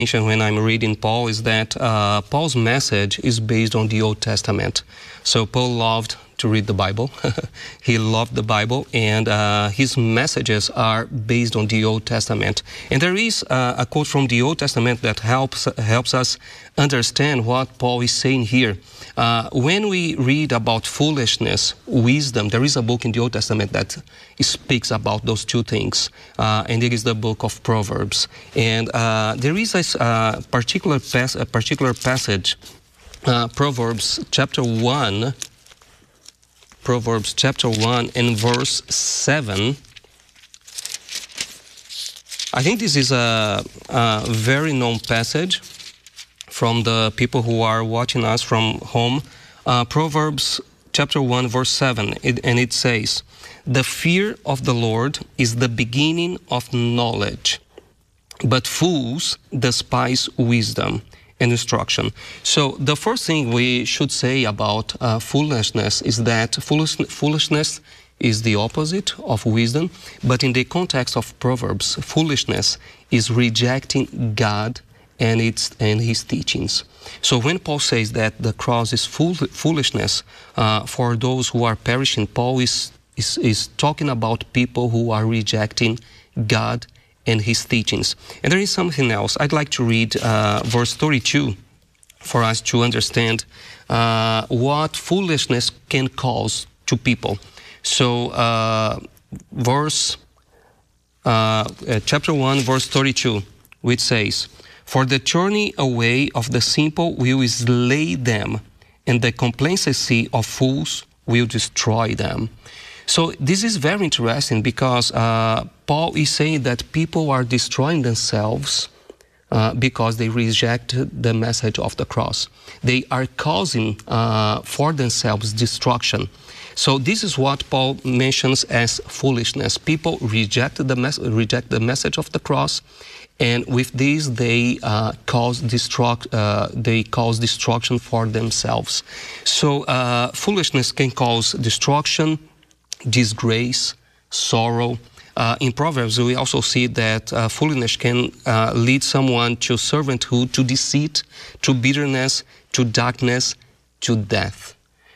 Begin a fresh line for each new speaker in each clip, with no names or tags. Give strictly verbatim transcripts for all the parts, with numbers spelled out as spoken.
when I'm reading Paul is that uh, Paul's message is based on the Old Testament. So Paul loved to read the Bible. He loved the Bible, and uh, his messages are based on the Old Testament. And there is uh, a quote from the Old Testament that helps helps us understand what Paul is saying here. Uh, when we read about foolishness, wisdom, there is a book in the Old Testament that speaks about those two things, uh, and it is the book of Proverbs. And uh, there is a uh, particular pas a particular passage, uh, Proverbs chapter one. Proverbs chapter one and verse seven. I think this is a, a very known passage from the people who are watching us from home. Uh, Proverbs chapter one verse seven, it, and it says, "The fear of the Lord is the beginning of knowledge, but fools despise wisdom and instruction." So the first thing we should say about uh, foolishness is that foolish, foolishness is the opposite of wisdom, but in the context of Proverbs, foolishness is rejecting God and its and His teachings. So when Paul says that the cross is fool, foolishness uh, for those who are perishing, Paul is, is, is talking about people who are rejecting God and His teachings. And there is something else. I'd like to read uh, verse thirty-two for us to understand uh, what foolishness can cause to people. So, uh, verse uh, uh, chapter one, verse thirty-two, which says, "For the turning away of the simple will slay them, and the complacency of fools will destroy them." So this is very interesting because uh, Paul is saying that people are destroying themselves uh, because they reject the message of the cross. They are causing uh, for themselves destruction. So this is what Paul mentions as foolishness. People reject the, mes reject the message of the cross, and with this they uh, cause destruct uh, they cause destruction for themselves. So uh, foolishness can cause destruction, disgrace, sorrow. Uh, in Proverbs, we also see that uh, foolishness can uh, lead someone to servanthood, to deceit, to bitterness, to darkness, to death.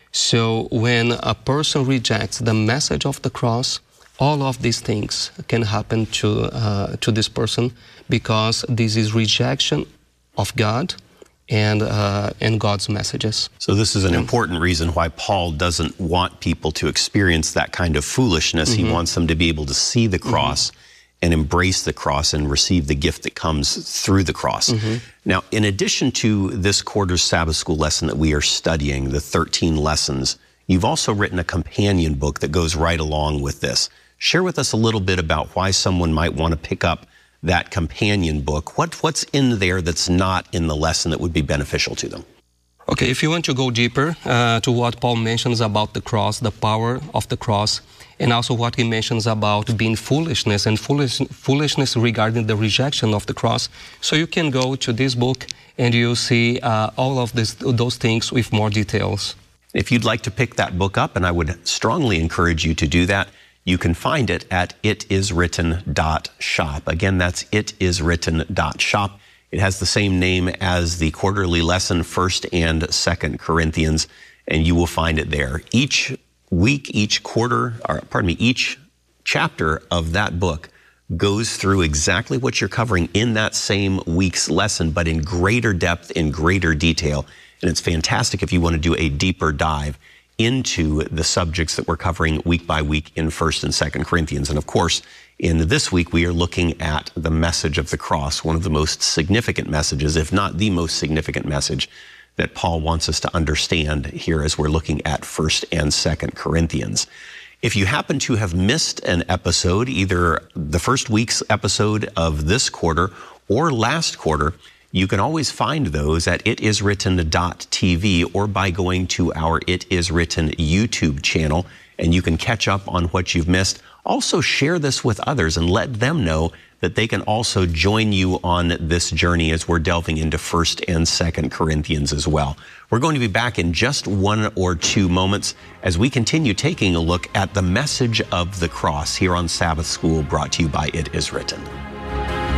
So when a person rejects the message of the cross, all of these things can happen to, uh, to this person because this is rejection of God and uh, and God's messages.
So this is an important reason why Paul doesn't want people to experience that kind of foolishness. Mm-hmm. He wants them to be able to see the cross mm-hmm. and embrace the cross and receive the gift that comes through the cross. Mm-hmm. Now, in addition to this quarter's Sabbath School lesson that we are studying, the thirteen lessons, you've also written a companion book that goes right along with this. Share with us a little bit about why someone might want to pick up that companion book. What, what's in there that's not in the lesson that would be beneficial to them?
Okay, if you want to go deeper uh, to what Paul mentions about the cross, the power of the cross, and also what he mentions about being foolishness and foolish, foolishness regarding the rejection of the cross, so you can go to this book and you'll see uh, all of this, those things with more details.
If you'd like to pick that book up, and I would strongly encourage you to do that, you can find it at it is written dot shop. Again, that's it is written dot shop. It has the same name as the quarterly lesson, First and Second Corinthians, and you will find it there. Each week, each quarter, or pardon me, each chapter of that book goes through exactly what you're covering in that same week's lesson, but in greater depth, in greater detail. And it's fantastic if you want to do a deeper dive into the subjects that we're covering week by week in First and Second Corinthians. And of course, in this week, we are looking at the message of the cross, one of the most significant messages, if not the most significant message that Paul wants us to understand here as we're looking at First and Second Corinthians. If you happen to have missed an episode, either the first week's episode of this quarter or last quarter, you can always find those at it is written dot t v or by going to our It Is Written YouTube channel, and you can catch up on what you've missed. Also share this with others and let them know that they can also join you on this journey as we're delving into First and Second Corinthians as well. We're going to be back in just one or two moments as we continue taking a look at the message of the cross here on Sabbath School, brought to you by It Is Written.